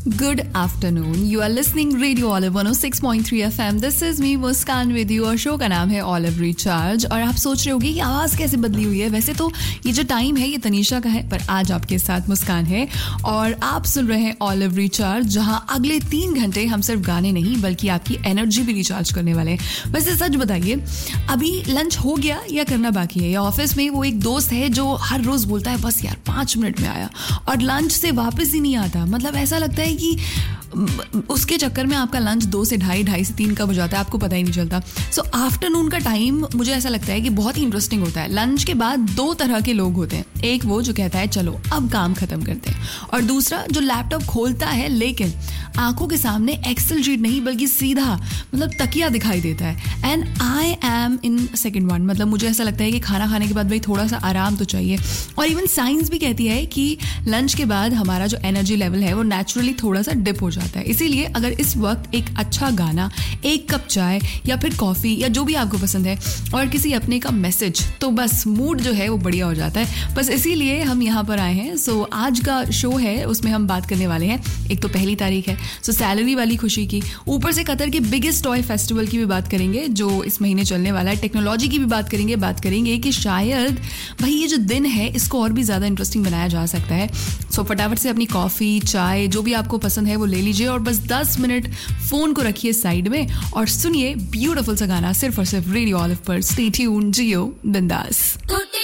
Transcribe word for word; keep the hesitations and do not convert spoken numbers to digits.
Good afternoon. You are listening Radio Olive one oh six point three F M. This is me Muskan with you और show का नाम है Olive Recharge. और आप सोच रहे होंगे कि आवाज़ कैसे बदली हुई है. वैसे तो ये जो टाइम है ये तनीषा का है, पर आज आपके साथ मुस्कान है और आप सुन रहे हैं Olive Recharge, जहां अगले तीन घंटे हम सिर्फ गाने नहीं बल्कि आपकी एनर्जी भी रिचार्ज करने वाले हैं. वैसे सच बताइए, अभी लंच हो गया या करना बाकी है? या ऑफिस में वो एक दोस्त है जो हर रोज बोलता है बस यार पाँच मिनट में आया और लंच से वापस ही नहीं आता. मतलब ऐसा लगता है कि उसके चक्कर में आपका लंच दो से ढाई ढाई से तीन कब हो जाता है आपको पता ही नहीं चलता. सो so, आफ्टरनून का टाइम मुझे ऐसा लगता है कि बहुत ही इंटरेस्टिंग होता है. लंच के बाद दो तरह के लोग होते हैं. एक वो जो कहता है चलो अब काम खत्म करते हैं, और दूसरा जो लैपटॉप खोलता है लेकिन आंखों के सामने एक्सेल शीट नहीं बल्कि सीधा मतलब तकिया दिखाई देता है. And I am in second one. मतलब मुझे ऐसा लगता है कि खाना खाने के बाद भाई थोड़ा सा आराम तो चाहिए. और इवन साइंस भी कहती है कि लंच के बाद हमारा जो एनर्जी लेवल है वो नेचुरली थोड़ा सा डिप हो जाता है. इसीलिए अगर इस वक्त एक अच्छा गाना, एक कप चाय या फिर कॉफ़ी या जो भी आपको पसंद है और किसी अपने का मैसेज, तो बस मूड जो है वो बढ़िया हो जाता है. बस इसीलिए हम यहाँ पर आए हैं. सो so, आज का शो है उसमें हम बात करने वाले हैं. एक तो पहली तारीख है, सो so, सैलरी वाली खुशी की, ऊपर से कतर के बिगेस्ट टॉय फेस्टिवल की भी बात करेंगे जो इस महीने चलने वाला है. टेक्नोलॉजी की भी बात करेंगे. बात करेंगे कि शायद भाई ये जो दिन है इसको और भी ज़्यादा इंटरेस्टिंग बनाया जा सकता है. सो so, फटाफट से अपनी कॉफ़ी, चाय जो भी आपको पसंद है वो ले लीजिए और बस दस मिनट फोन को रखिए साइड में और सुनिए ब्यूटीफुल सा गाना सिर्फ और सिर्फ रेडियो ऑलिव पर. स्टे ट्यून्ड, जियो बिंदास.